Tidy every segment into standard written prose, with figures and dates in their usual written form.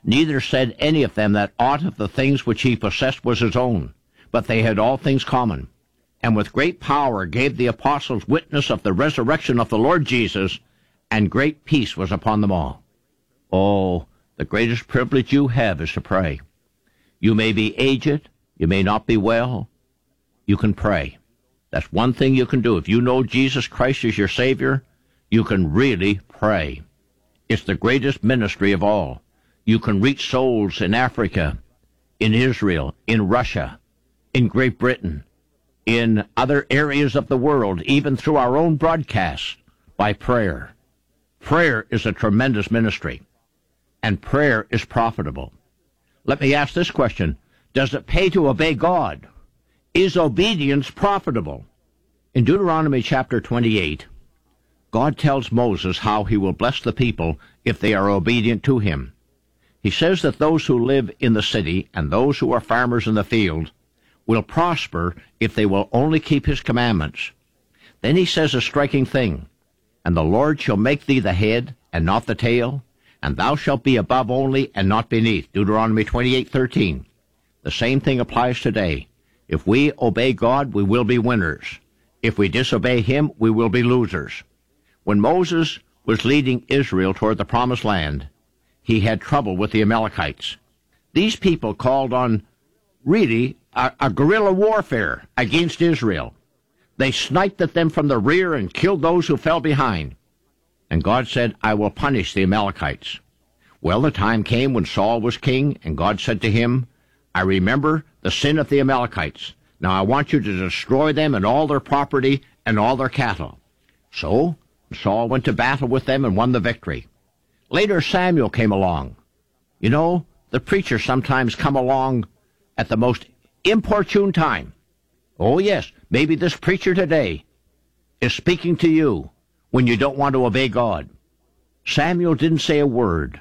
Neither said any of them that aught of the things which he possessed was his own, but they had all things common. And with great power gave the apostles witness of the resurrection of the Lord Jesus, and great peace was upon them all. Oh, the greatest privilege you have is to pray. You may be aged, you may not be well, you can pray. That's one thing you can do. If you know Jesus Christ is your Savior, you can really pray. It's the greatest ministry of all. You can reach souls in Africa, in Israel, in Russia, in Great Britain, in other areas of the world, even through our own broadcasts, by prayer. Prayer is a tremendous ministry, and prayer is profitable. Let me ask this question. Does it pay to obey God? Is obedience profitable? In Deuteronomy chapter 28, God tells Moses how he will bless the people if they are obedient to him. He says that those who live in the city and those who are farmers in the field will prosper if they will only keep his commandments. Then he says a striking thing, and the Lord shall make thee the head and not the tail, and thou shalt be above only and not beneath. Deuteronomy 28:13. The same thing applies today. If we obey God, we will be winners. If we disobey him, we will be losers. When Moses was leading Israel toward the promised land, he had trouble with the Amalekites. These people called on really a guerrilla warfare against Israel. They sniped at them from the rear and killed those who fell behind. And God said, I will punish the Amalekites. Well, the time came when Saul was king, and God said to him, I remember the sin of the Amalekites. Now I want you to destroy them and all their property and all their cattle. So Saul went to battle with them and won the victory. Later Samuel came along. You know, the preachers sometimes come along at the most inopportune time. Oh yes, maybe this preacher today is speaking to you when you don't want to obey God. Samuel didn't say a word.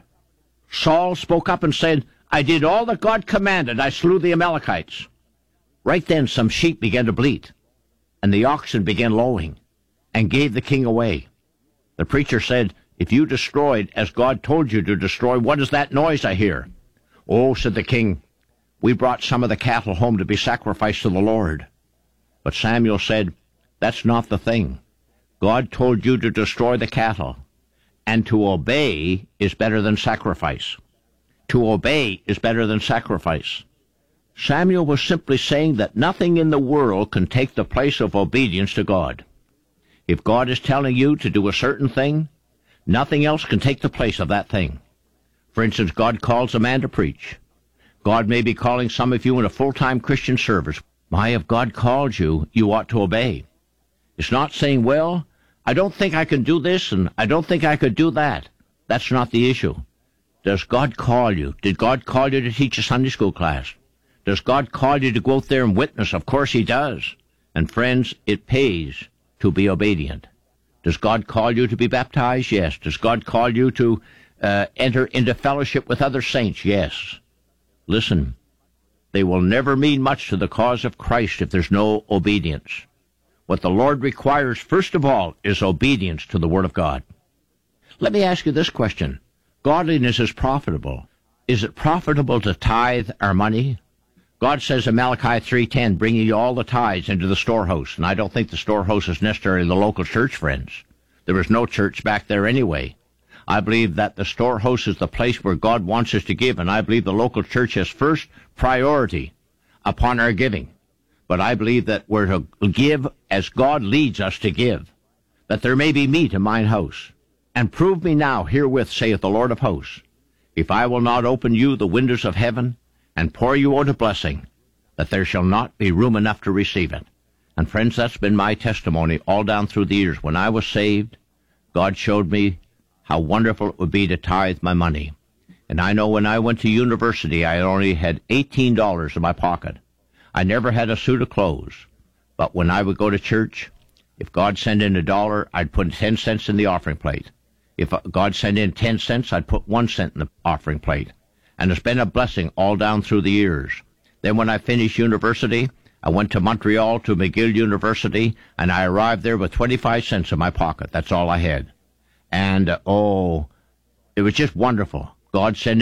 Saul spoke up and said, I did all that God commanded. I slew the Amalekites. Right then some sheep began to bleat, and the oxen began lowing, and gave the king away. The preacher said, if you destroyed as God told you to destroy, what is that noise I hear? Oh, said the king, we brought some of the cattle home to be sacrificed to the Lord. But Samuel said, that's not the thing. God told you to destroy the cattle, and to obey is better than sacrifice. To obey is better than sacrifice. Samuel was simply saying that nothing in the world can take the place of obedience to God. If God is telling you to do a certain thing, nothing else can take the place of that thing. For instance, God calls a man to preach. God may be calling some of you in a full-time Christian service. Why, if God called you, you ought to obey. It's not saying, well, I don't think I can do this, and I don't think I could do that. That's not the issue. Does God call you? Did God call you to teach a Sunday school class? Does God call you to go out there and witness? Of course he does. And friends, it pays to be obedient. Does God call you to be baptized? Yes. Does God call you to enter into fellowship with other saints? Yes. Listen, they will never mean much to the cause of Christ if there's no obedience. What the Lord requires, first of all, is obedience to the Word of God. Let me ask you this question. Godliness is profitable. Is it profitable to tithe our money? God says in Malachi 3:10, bring ye all the tithes into the storehouse. And I don't think the storehouse is necessarily the local church, friends. There is no church back there anyway. I believe that the storehouse is the place where God wants us to give, and I believe the local church has first priority upon our giving. But I believe that we're to give as God leads us to give, that there may be meat in mine house. And prove me now herewith, saith the Lord of hosts, if I will not open you the windows of heaven, and pour you out a blessing, that there shall not be room enough to receive it. And friends, that's been my testimony all down through the years. When I was saved, God showed me how wonderful it would be to tithe my money. And I know when I went to university, I only had $18 in my pocket. I never had a suit of clothes. But when I would go to church, if God sent in $1, I'd put 10 cents in the offering plate. If God sent in 10 cents, I'd put 1 cent in the offering plate. And it's been a blessing all down through the years. Then when I finished university, I went to Montreal to McGill University, and I arrived there with 25 cents in my pocket. That's all I had. And, it was just wonderful. God sent